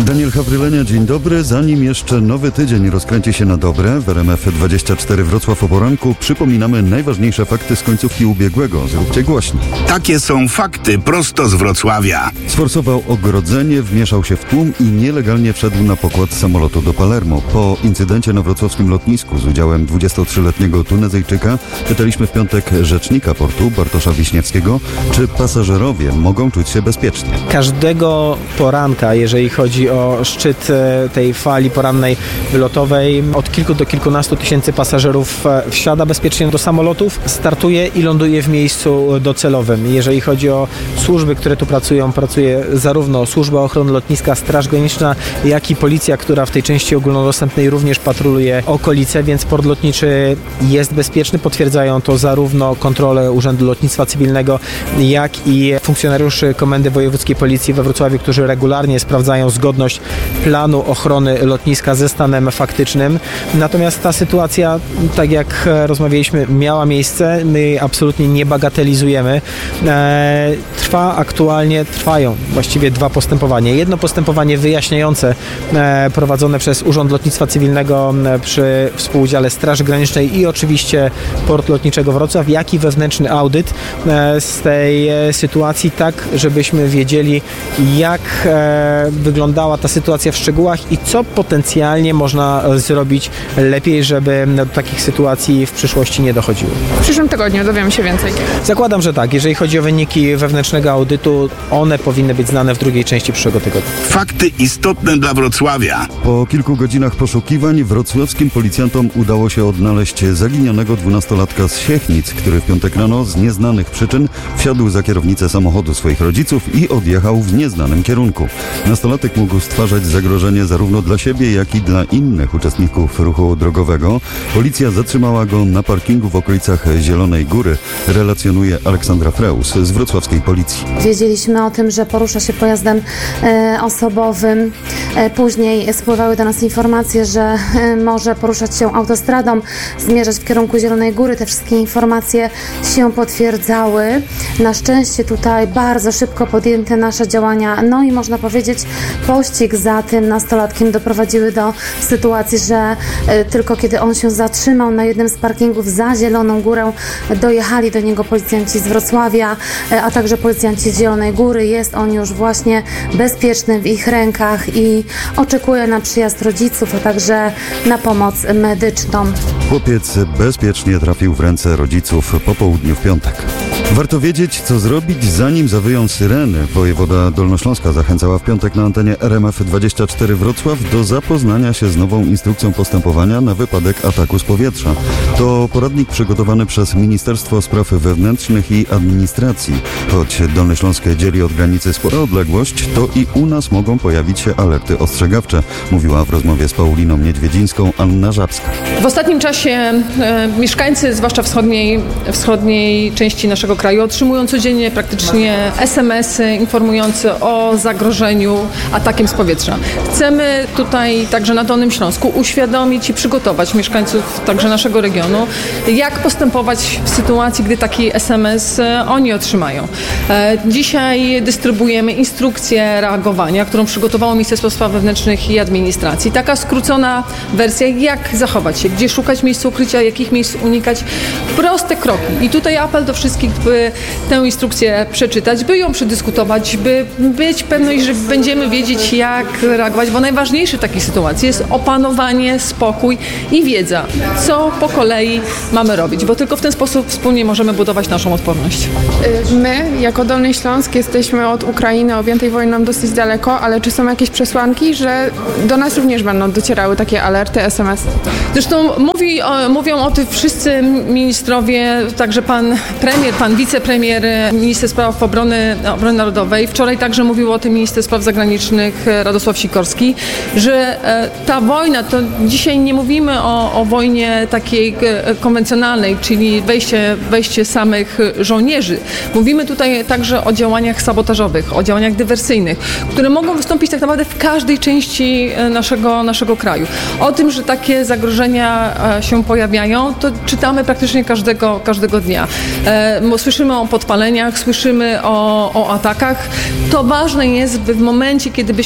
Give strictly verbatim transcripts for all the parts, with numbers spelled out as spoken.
Daniel Hawrylenia, dzień dobry. Zanim jeszcze nowy tydzień rozkręci się na dobre, w R M F dwadzieścia cztery Wrocław o poranku przypominamy najważniejsze fakty z końcówki ubiegłego. Zróbcie głośno. Takie są fakty prosto z Wrocławia. Sforsował ogrodzenie, wmieszał się w tłum i nielegalnie wszedł na pokład samolotu do Palermo. Po incydencie na wrocławskim lotnisku z udziałem dwudziestotrzyletniego Tunezyjczyka pytaliśmy w piątek rzecznika portu Bartosza Wiśniewskiego, czy pasażerowie mogą czuć się bezpiecznie. Każdego poranka, jeżeli chodzi o szczyt tej fali porannej wylotowej, od kilku do kilkunastu tysięcy pasażerów wsiada bezpiecznie do samolotów, startuje i ląduje w miejscu docelowym. Jeżeli chodzi o służby, które tu pracują, pracuje zarówno Służba Ochrony Lotniska, Straż Graniczna, jak i Policja, która w tej części ogólnodostępnej również patroluje okolice, więc port lotniczy jest bezpieczny. Potwierdzają to zarówno kontrole Urzędu Lotnictwa Cywilnego, jak i funkcjonariuszy Komendy Wojewódzkiej Policji we Wrocławiu, którzy regularnie sprawdzają zgodność planu ochrony lotniska ze stanem faktycznym. Natomiast ta sytuacja, tak jak rozmawialiśmy, miała miejsce. My jej absolutnie nie bagatelizujemy. E, trwa aktualnie, trwają właściwie dwa postępowania. Jedno postępowanie wyjaśniające e, prowadzone przez Urząd Lotnictwa Cywilnego e, przy współudziale Straży Granicznej i oczywiście Port Lotniczego Wrocław, jak i wewnętrzny audyt e, z tej e, sytuacji, tak żebyśmy wiedzieli, jak e, wyglądała ta sytuacja w szczegółach i co potencjalnie można zrobić lepiej, żeby do takich sytuacji w przyszłości nie dochodziło. W przyszłym tygodniu dowiemy się więcej. Zakładam, że tak. Jeżeli chodzi o wyniki wewnętrznego audytu, one powinny być znane w drugiej części przyszłego tygodnia. Fakty istotne dla Wrocławia. Po kilku godzinach poszukiwań wrocławskim policjantom udało się odnaleźć zaginionego dwunastolatka z Siechnic, który w piątek rano z nieznanych przyczyn wsiadł za kierownicę samochodu swoich rodziców i odjechał w nieznanym kierunku. Nastolatek mógł stwarzać zagrożenie zarówno dla siebie, jak i dla innych uczestników ruchu drogowego. Policja zatrzymała go na parkingu w okolicach Zielonej Góry, relacjonuje Aleksandra Freus z wrocławskiej policji. Wiedzieliśmy o tym, że porusza się pojazdem e, osobowym. E, później spływały do nas informacje, że e, może poruszać się autostradą, zmierzać w kierunku Zielonej Góry. Te wszystkie informacje się potwierdzały. Na szczęście tutaj bardzo szybko podjęte nasze działania, no i można powiedzieć pościg za tym nastolatkiem doprowadziły do sytuacji, że e, tylko kiedy on się zatrzymał na jednym z parkingów za Zieloną Górę, dojechali do niego policjanci z Wrocławia, e, a także policjanci z Zielonej Góry. Jest on już właśnie bezpieczny w ich rękach i oczekuje na przyjazd rodziców, a także na pomoc medyczną. Chłopiec bezpiecznie trafił w ręce rodziców po południu w piątek. Warto wiedzieć, co zrobić, zanim zawyją syreny. Wojewoda Dolnośląska zachęcała w piątek na antenie R M F dwadzieścia cztery Wrocław do zapoznania się z nową instrukcją postępowania na wypadek ataku z powietrza. To poradnik przygotowany przez Ministerstwo Spraw Wewnętrznych i Administracji. Choć Dolne Śląskie dzieli od granicy spora odległość, to i u nas mogą pojawić się alerty ostrzegawcze, mówiła w rozmowie z Pauliną Niedźwiedzińską Anna Żabska. W ostatnim czasie e, mieszkańcy, zwłaszcza wschodniej, wschodniej części naszego kraju, otrzymują codziennie praktycznie es em esy informujące o zagrożeniu atakiem z powietrza. Chcemy tutaj także na Dolnym Śląsku uświadomić i przygotować mieszkańców także naszego regionu, jak postępować w sytuacji, gdy taki es em es oni otrzymają. E, dzisiaj dystrybuujemy instrukcję reagowania, którą przygotowało Ministerstwo Spraw Wewnętrznych i Administracji. Taka skrócona wersja, jak zachować się, gdzie szukać miejsc ukrycia, jakich miejsc unikać. Proste kroki. I tutaj apel do wszystkich, by tę instrukcję przeczytać, by ją przedyskutować, by być pewność, że będziemy wiedzieć, jak reagować, bo najważniejsze w takiej sytuacji jest opanowanie, spokój i wiedza, co po kolei mamy robić, bo tylko w ten sposób wspólnie możemy budować naszą odporność. My, jako Dolny Śląsk, jesteśmy od Ukrainy objętej wojną dosyć daleko, ale czy są jakieś przesłanki, że do nas również będą docierały takie alerty, es em esy? Zresztą mówi, o, mówią o tym wszyscy ministrowie, także pan premier, pan wicepremier, minister spraw obrony, obrony narodowej. Wczoraj także mówił o tym minister spraw zagranicznych Radosław Sikorski, że ta wojna, to dzisiaj nie mówimy o, o wojnie takiej konwencjonalnej, czyli wejście, wejście samych żołnierzy. Mówimy tutaj także o działaniach sabotażowych, o działaniach dywersyjnych, które mogą wystąpić tak naprawdę w każdej części naszego, naszego kraju. O tym, że takie zagrożenia się pojawiają, to czytamy praktycznie każdego, każdego dnia. Słyszymy o podpaleniach, słyszymy o, o atakach. To ważne jest, by w momencie, kiedy byśmy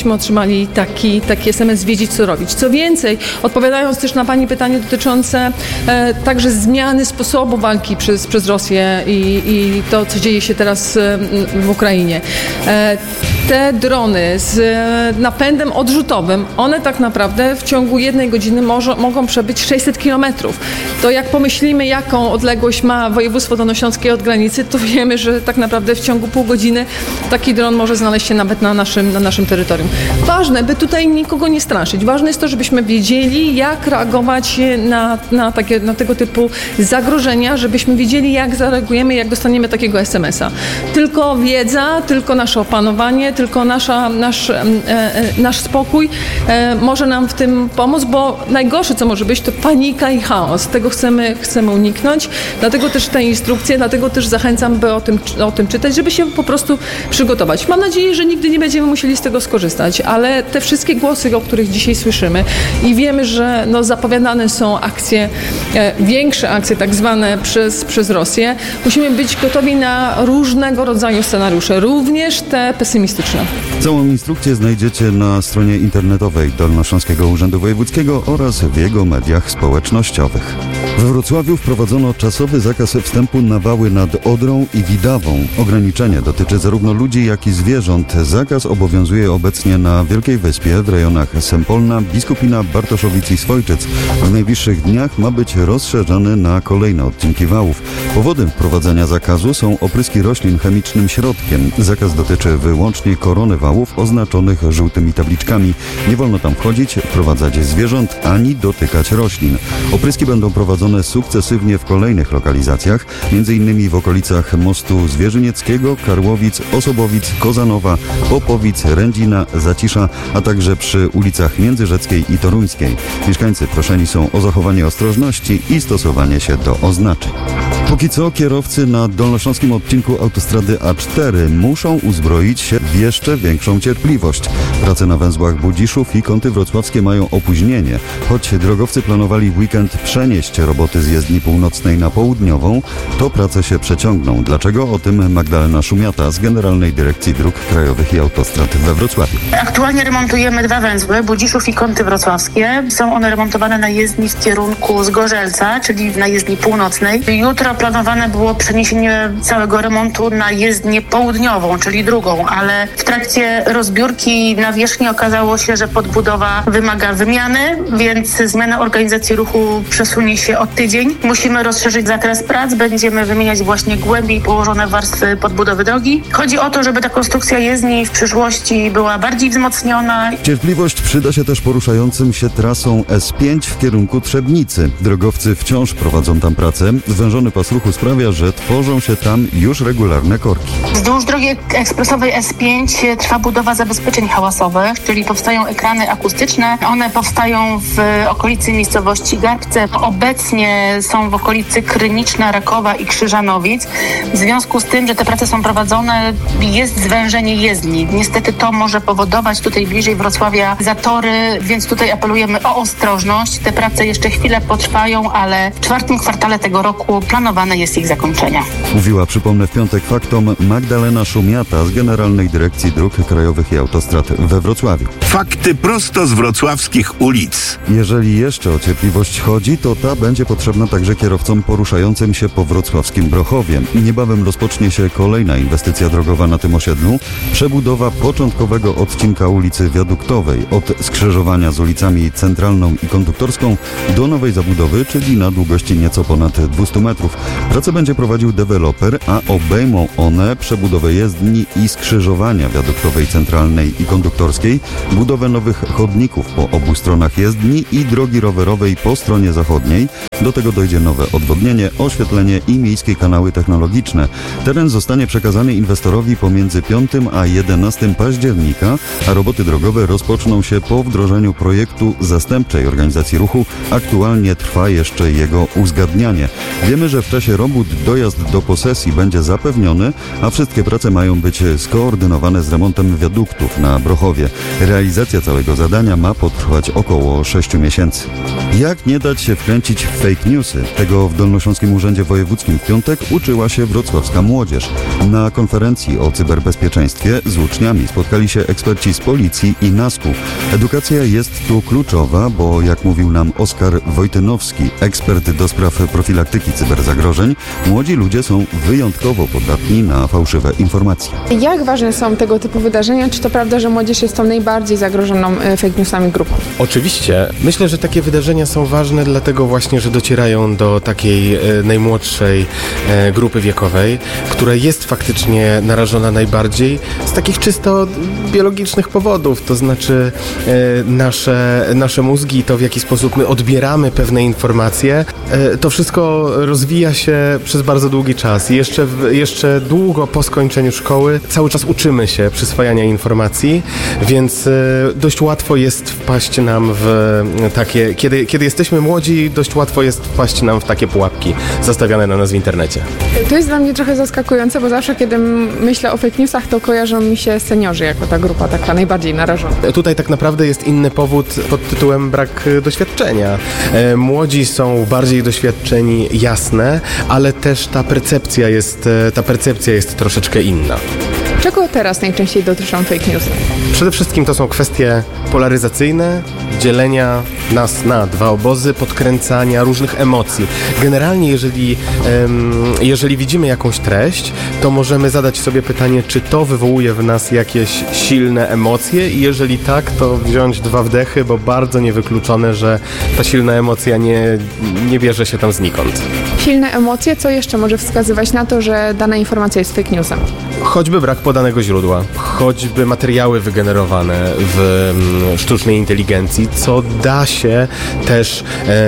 żebyśmy otrzymali taki, taki es em es, wiedzieć co robić. Co więcej, odpowiadając też na Pani pytanie dotyczące e, także zmiany sposobu walki przez, przez Rosję i, i to, co dzieje się teraz e, w Ukrainie. E, te drony z e, napędem odrzutowym, one tak naprawdę w ciągu jednej godziny może, mogą przebyć sześćset kilometrów. To jak pomyślimy, jaką odległość ma województwo dolnośląskie od granicy, to wiemy, że tak naprawdę w ciągu pół godziny taki dron może znaleźć się nawet na naszym, na naszym terytorium. Ważne, by tutaj nikogo nie straszyć. Ważne jest to, żebyśmy wiedzieli, jak reagować na, na, takie, na tego typu zagrożenia, żebyśmy wiedzieli, jak zareagujemy, jak dostaniemy takiego es em es a. Tylko wiedza, tylko nasze opanowanie, tylko nasza, nasz, e, e, nasz spokój e, może nam w tym pomóc, bo najgorsze, co może być, to panika i chaos. Tego chcemy, chcemy uniknąć. Dlatego też te instrukcje, dlatego też zachęcam, by o tym, o tym czytać, żeby się po prostu przygotować. Mam nadzieję, że nigdy nie będziemy musieli z tego skorzystać, ale te wszystkie głosy, o których dzisiaj słyszymy i wiemy, że no, zapowiadane są akcje, e, większe akcje tak zwane przez, przez Rosję, musimy być gotowi na różnego rodzaju scenariusze, również te pesymistyczne. Całą instrukcję znajdziecie na stronie internetowej Dolnośląskiego Urzędu Wojewódzkiego oraz w jego mediach społecznościowych. We Wrocławiu wprowadzono czasowy zakaz wstępu na wały nad Odrą i Widawą. Ograniczenie dotyczy zarówno ludzi, jak i zwierząt. Zakaz obowiązuje obecnie na Wielkiej Wyspie, w rejonach Sempolna, Biskupina, Bartoszowic i Swojczyc. W najbliższych dniach ma być rozszerzony na kolejne odcinki wałów. Powodem wprowadzenia zakazu są opryski roślin chemicznym środkiem. Zakaz dotyczy wyłącznie korony wałów oznaczonych żółtymi tabliczkami. Nie wolno tam wchodzić, wprowadzać zwierząt ani dotykać roślin. Opryski będą prowadzone sukcesywnie w kolejnych lokalizacjach, m.in. w okolicach Mostu Zwierzynieckiego, Karłowic, Osobowic, Kozanowa, Popowic, Rędzina, Zacisza, a także przy ulicach Międzyrzeckiej i Toruńskiej. Mieszkańcy proszeni są o zachowanie ostrożności i stosowanie się do oznaczeń. Póki co kierowcy na dolnośląskim odcinku autostrady A cztery muszą uzbroić się w jeszcze większą cierpliwość. Prace na węzłach Budziszów i Kąty Wrocławskie mają opóźnienie. Choć drogowcy planowali w weekend przenieść roboty z jezdni północnej na południową, to prace się przeciągną. Dlaczego? O tym Magdalena Szumiata z Generalnej Dyrekcji Dróg Krajowych i Autostrad we Wrocławiu. Aktualnie remontujemy dwa węzły, Budziszów i Kąty Wrocławskie. Są one remontowane na jezdni w kierunku Zgorzelca, czyli na jezdni północnej. Jutro planowane było przeniesienie całego remontu na jezdnię południową, czyli drugą, ale w trakcie rozbiórki nawierzchni okazało się, że podbudowa wymaga wymiany, więc zmiana organizacji ruchu przesunie się o tydzień. Musimy rozszerzyć zakres prac, będziemy wymieniać właśnie głębiej położone warstwy podbudowy drogi. Chodzi o to, żeby ta konstrukcja jezdni w przyszłości była bardziej wzmocniona. Cierpliwość przyda się też poruszającym się trasą S pięć w kierunku Trzebnicy. Drogowcy wciąż prowadzą tam pracę. Zwężony pas ruchu sprawia, że tworzą się tam już regularne korki. Wzdłuż drogi ekspresowej S pięć trwa budowa zabezpieczeń hałasowych, czyli powstają ekrany akustyczne. One powstają w okolicy miejscowości Garbce. Obecnie są w okolicy Kryniczna, Rakowa i Krzyżanowic. W związku z tym, że te prace są prowadzone, jest zwężenie jezdni. Niestety to może powodować tutaj bliżej Wrocławia zatory, więc tutaj apelujemy o ostrożność. Te prace jeszcze chwilę potrwają, ale w czwartym kwartale tego roku planowane jest ich zakończenie. Mówiła, przypomnę, w piątek faktom Magdalena Szumiata z Generalnej Dyrekcji Dróg Krajowych i Autostrad we Wrocławiu. Fakty prosto z wrocławskich ulic. Jeżeli jeszcze o cierpliwość chodzi, to ta będzie potrzebna także kierowcom poruszającym się po wrocławskim Brochowie. Niebawem rozpocznie się kolejna inwestycja drogowa na tym osiedlu. Przebudowa początkowego odcinka ulicy Wiaduktowej od skrzyżowania z ulicami Centralną i Konduktorską do nowej zabudowy, czyli na długości nieco ponad dwieście metrów. Pracę będzie prowadził deweloper, a obejmą one przebudowę jezdni i skrzyżowania Wiaduktowej, Centralnej i Konduktorskiej, budowę nowych chodników po obu stronach jezdni i drogi rowerowej po stronie zachodniej. Do tego dojdzie nowe odwodnienie, oświetlenie i miejskie kanały technologiczne. Teren zostanie przekazany inwestorowi pomiędzy piątym a jedenastym października, a roboty drogowe rozpoczną się po wdrożeniu projektu zastępczej organizacji ruchu. Aktualnie trwa jeszcze jego uzgadnianie. Wiemy, że wcześniej czasie robót dojazd do posesji będzie zapewniony, a wszystkie prace mają być skoordynowane z remontem wiaduktów na Brochowie. Realizacja całego zadania ma potrwać około sześciu miesięcy. Jak nie dać się wkręcić w fake newsy? Tego w Dolnośląskim Urzędzie Wojewódzkim w piątek uczyła się wrocławska młodzież. Na konferencji o cyberbezpieczeństwie z uczniami spotkali się eksperci z policji i nasku. Edukacja jest tu kluczowa, bo jak mówił nam Oskar Wojtynowski, ekspert do spraw profilaktyki cyberzagrożeń, młodzi ludzie są wyjątkowo podatni na fałszywe informacje. Jak ważne są tego typu wydarzenia? Czy to prawda, że młodzież jest tą najbardziej zagrożoną fake newsami grupą? Oczywiście. Myślę, że takie wydarzenia są ważne dlatego właśnie, że docierają do takiej e, najmłodszej e, grupy wiekowej, która jest faktycznie narażona najbardziej z takich czysto biologicznych powodów, to znaczy e, nasze, nasze mózgi, to w jaki sposób my odbieramy pewne informacje, e, to wszystko rozwija się przez bardzo długi czas i jeszcze, w, jeszcze długo po skończeniu szkoły cały czas uczymy się przyswajania informacji, więc e, dość łatwo jest wpaść nam w takie, kiedy, kiedy jesteśmy młodzi, dość łatwo jest wpaść nam w takie pułapki zastawiane na nas w internecie. To jest dla mnie trochę zaskakujące, bo zawsze kiedy myślę o fake newsach, to kojarzą mi się seniorzy jako ta grupa taka najbardziej narażona. Tutaj tak naprawdę jest inny powód pod tytułem brak doświadczenia. Młodzi są bardziej doświadczeni, jasne, ale też ta percepcja jest, ta percepcja jest troszeczkę inna. Czego teraz najczęściej dotyczą fake newsy? Przede wszystkim to są kwestie polaryzacyjne, dzielenia nas na dwa obozy, podkręcania różnych emocji. Generalnie jeżeli, um, jeżeli widzimy jakąś treść, to możemy zadać sobie pytanie, czy to wywołuje w nas jakieś silne emocje i jeżeli tak, to wziąć dwa wdechy, bo bardzo niewykluczone, że ta silna emocja nie, nie bierze się tam znikąd. Silne emocje? Co jeszcze może wskazywać na to, że dana informacja jest fake newsem? Choćby brak podanego źródła, choćby materiały wygenerowane w sztucznej inteligencji, co da się też,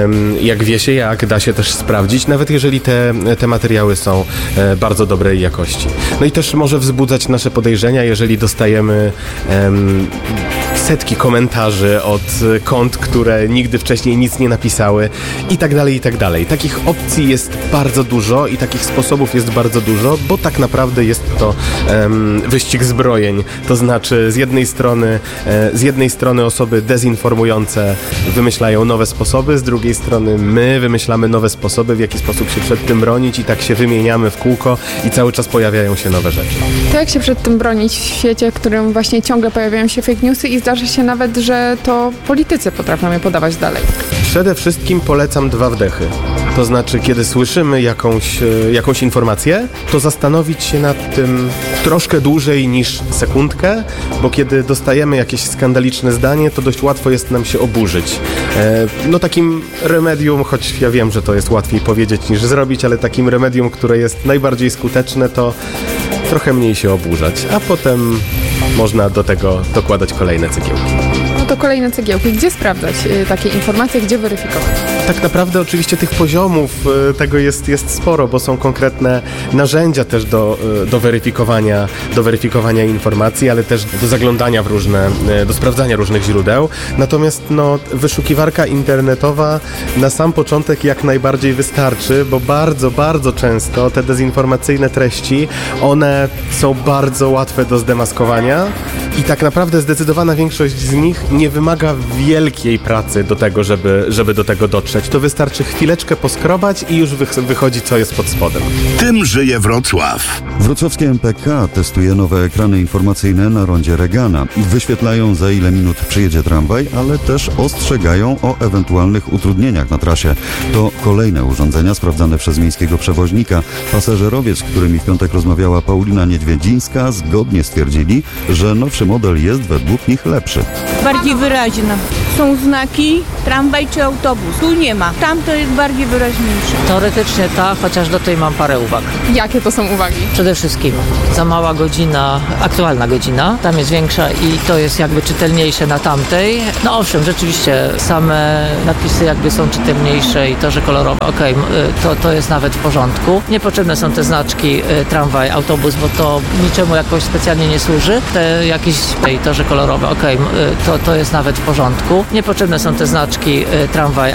jak wie się jak, da się też sprawdzić, nawet jeżeli te, te materiały są bardzo dobrej jakości. No i też może wzbudzać nasze podejrzenia, jeżeli dostajemy um, setki komentarzy od kont, które nigdy wcześniej nic nie napisały i tak dalej, i tak dalej. Takich opcji jest bardzo dużo i takich sposobów jest bardzo dużo, bo tak naprawdę jest to um, wyścig zbrojeń. To znaczy z jednej strony e, z jednej strony osoby dezinformujące wymyślają nowe sposoby, z drugiej strony my wymyślamy nowe sposoby, w jaki sposób się przed tym bronić i tak się wymieniamy w kółko i cały czas pojawiają się nowe rzeczy. To jak się przed tym bronić w świecie, w którym właśnie ciągle pojawiają się fake newsy i zdarza się nawet, że to politycy potrafią je podawać dalej? Przede wszystkim polecam dwa wdechy. To znaczy, kiedy słyszymy jakąś, jakąś informację, to zastanowić się nad tym troszkę dłużej niż sekundkę, bo kiedy dostajemy jakieś skandaliczne zdanie, to dość łatwo jest nam się oburzyć. E, no takim remedium, choć ja wiem, że to jest łatwiej powiedzieć niż zrobić, ale takim remedium, które jest najbardziej skuteczne, to trochę mniej się oburzać, a potem można do tego dokładać kolejne cegiełki. No to kolejne cegiełki. Gdzie sprawdzać y, takie informacje, gdzie weryfikować? Tak naprawdę oczywiście tych poziomów y, tego jest, jest sporo, bo są konkretne narzędzia też do, y, do weryfikowania, do weryfikowania informacji, ale też do zaglądania w różne, y, do sprawdzania różnych źródeł. Natomiast no, wyszukiwarka internetowa na sam początek jak najbardziej wystarczy, bo bardzo, bardzo często te dezinformacyjne treści, one są bardzo łatwe do zdemaskowania i tak naprawdę zdecydowana większość z nich nie wymaga wielkiej pracy do tego, żeby, żeby do tego dotrzeć. To wystarczy chwileczkę poskrobać i już wychodzi, co jest pod spodem. Tym żyje Wrocław. Wrocławskie M P K testuje nowe ekrany informacyjne na rondzie Regana. Wyświetlają, za ile minut przyjedzie tramwaj, ale też ostrzegają o ewentualnych utrudnieniach na trasie. To kolejne urządzenia sprawdzane przez miejskiego przewoźnika. Pasażerowie, z którymi w piątek rozmawiała Paulina Niedźwiedzińska, zgodnie stwierdzili, że nowszy model jest według nich lepszy. Bardziej wyraźna. Są znaki, tramwaj czy autobus. Tu nie ma. Tam to jest bardziej wyraźniejsze. Teoretycznie tak, chociaż do tej mam parę uwag. Jakie to są uwagi? Przede wszystkim za mała godzina, aktualna godzina, tam jest większa i to jest jakby czytelniejsze na tamtej. No owszem, rzeczywiście same napisy jakby są czytelniejsze i to, że kolorowe, okej, okay, to, to jest nawet w porządku. Niepotrzebne są te znaczki tramwaj, autobus, bo to niczemu jakoś specjalnie nie służy. Te jakieś, to, że kolorowe, okej, okay, to, to jest nawet w porządku. Niepotrzebne są te znaczki tramwaj,